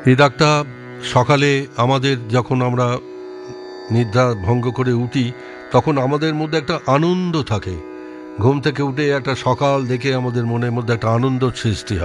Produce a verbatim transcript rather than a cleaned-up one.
এই দাগটা সকালে আমাদের যখন আমরা নিদ্রা ভঙ্গ করে উঠি তখন আমাদের মধ্যে একটা আনন্দ থাকে। ঘুম থেকে উঠে একটা সকাল দেখে আমাদের মনের মধ্যে একটা আনন্দ সৃষ্টি হয়।